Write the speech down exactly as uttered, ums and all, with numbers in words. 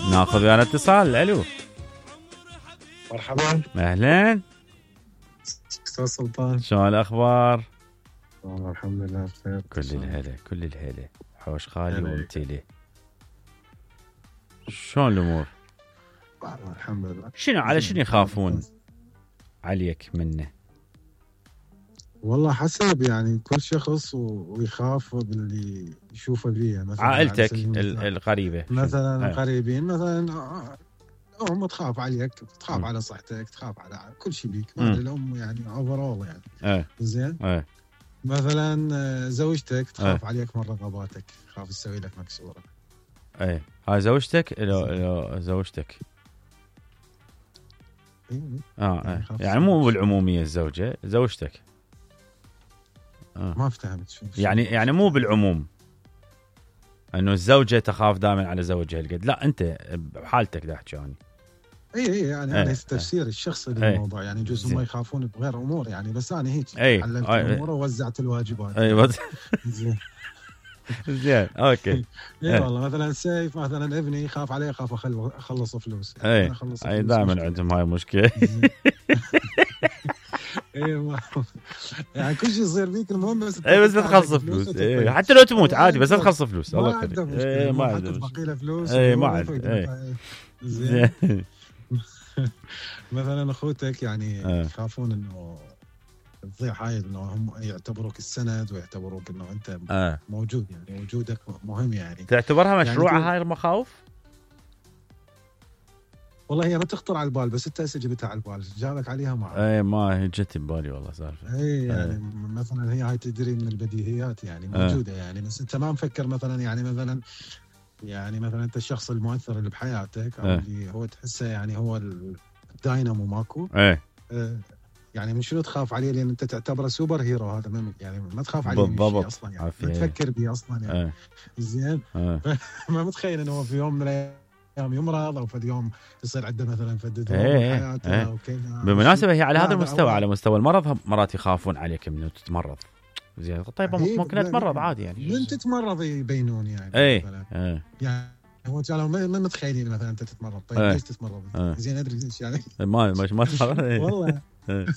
ناخذ ويانا اتصال. الو مرحبا. اهلين استاذ سلطان، شلون الاخبار؟ والله الحمد لله بخير. كل الهلا كل الهلا. حوش خالي وامتلي. شلون الامور؟ والله الحمد لله. شنو على شنو يخافون عليك منه؟ والله حسب يعني كل شخص ويخاف باللي يشوفه بيه. مثلا عائلتك القريبه مثلا القريبين مثلا هم تخاف عليك، تخاف م. على صحتك، تخاف على كل شيء بيك. الام يعني اوفرول يعني اه. زين اه. مثلا زوجتك تخاف اه. عليك من رغباتك، تخاف تسوي لك مكسوره. ايه هاي زوجتك؟ لو لو زوجتك إيه. اه, آه. يعني مو بالعموميه الزوجه، زوجتك. آه. ما افتهمت شو يعني يعني مو بالعموم انه الزوجه تخاف دائما على زوجها القد، لا انت بحالتك دا احكي انا. اي اي يعني هذا ايه. تفسير الشخصي للموضوع. يعني جزء ما يخافون بغير امور يعني، بس انا هيك ايه. حللت ايه. الامور ووزعت الواجبات. اي بس زين زين اوكي. اي والله مثلا سيف مثلا ابني يخاف عليه، يخاف اخلص فلوس. اي اي دائما عندهم هاي المشكله. ايوه يعني كل شيء يصير فيك المهم بس اي بس تخلص فلوس. اي حتى لو تموت عادي بس تخلص فلوس. الله يخليك. اي ما عنده مشكله. فلوس اي ما عنده. زين مثلا اخوتك يعني يخافون انه تضيع هاي، انه هم يعتبروك السند ويعتبروك انه انت آه. موجود، يعني وجودك مهم. يعني تعتبرها مشروعه يعني هاي المخاوف؟ والله هي ما تخطر على البال، بس انت هسه جبتها على البال، جابك عليها ما اي ما هي جت ببالي والله سالفه. اي يعني أي. مثلا هي هاي تدري من البديهيات يعني موجوده. أي. يعني بس انت ما مفكر مثلا يعني مثلا يعني مثلا انت الشخص المؤثر اللي بحياتك او أي. اللي هو تحسه يعني هو الداينامو ماكو. اي آه يعني من شنو تخاف عليه؟ لان انت تعتبره سوبر هيرو. هذا ما يعني ما تخاف عليه من شيء اصلا، يعني ما تفكر به اصلا يعني. زين ما متخيل انه هو في يوم من الايام يمرض او في اليوم يصير عنده مثلا فد ايه حياته او كذا. بالمناسبه هي على هذا المستوى، على مستوى المرض مرات يخافون عليك من تتمرض. زين طيب ممكن اتمرض عادي يعني. من تتمرض يبينون يعني. ايه ايه يعني هو قالوا ما متخيلين مثلا انت تتمرض. طيب ليش تتمرض؟ زين ادري ليش يعني. ما ما ما والله